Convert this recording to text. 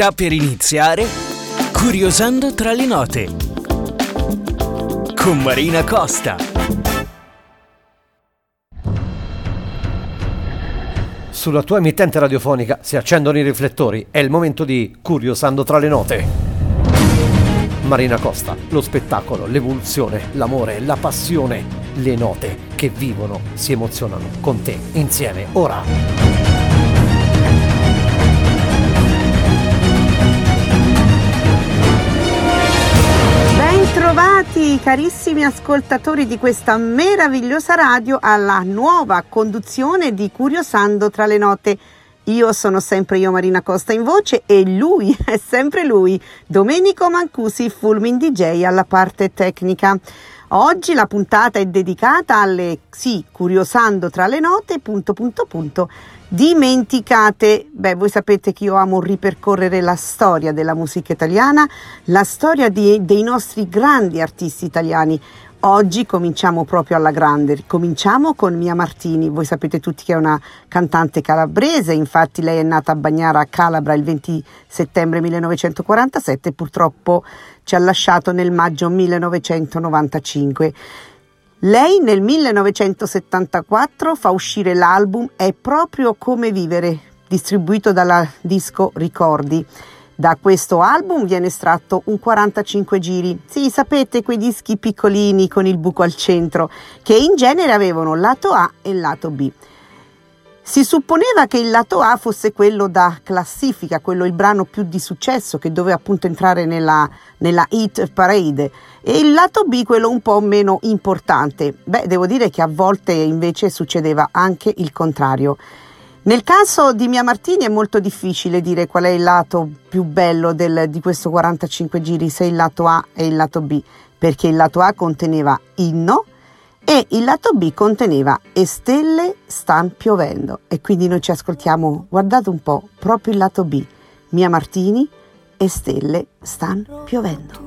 Sta per iniziare Curiosando tra le note con Marina Costa. Sulla tua emittente radiofonica si accendono i riflettori, è il momento di Curiosando tra le note. Marina Costa, lo spettacolo, l'evoluzione, l'amore, la passione, le note che vivono, si emozionano con te, insieme, ora. Bentrovati carissimi ascoltatori di questa meravigliosa radio alla nuova conduzione di Curiosando tra le note. Io sono sempre io, Marina Costa in voce, e lui è sempre lui, Domenico Mancusi, Fulmin DJ alla parte tecnica. Oggi la puntata è dedicata alle, curiosando tra le note, dimenticate. Voi sapete che io amo ripercorrere la storia della musica italiana, la storia dei nostri grandi artisti italiani. Oggi cominciamo proprio alla grande, cominciamo con Mia Martini. Voi sapete tutti che è una cantante calabrese, infatti lei è nata a Bagnara, Calabra, il 20 settembre 1947 e purtroppo ci ha lasciato nel maggio 1995. Lei nel 1974 fa uscire l'album È proprio come vivere, distribuito dalla Disco Ricordi. Da questo album viene estratto un 45 giri. Sì, sapete, quei dischi piccolini con il buco al centro, che in genere avevano lato A e lato B. Si supponeva che il lato A fosse quello da classifica, quello il brano più di successo che doveva appunto entrare nella hit parade, e il lato B quello un po' meno importante. Devo dire che a volte invece succedeva anche il contrario. Nel caso di Mia Martini è molto difficile dire qual è il lato più bello di questo 45 giri, se il lato A e il lato B, perché il lato A conteneva Inno e il lato B conteneva E stelle stan piovendo, e quindi noi ci ascoltiamo, guardate un po', proprio il lato B, Mia Martini, E stelle stan piovendo.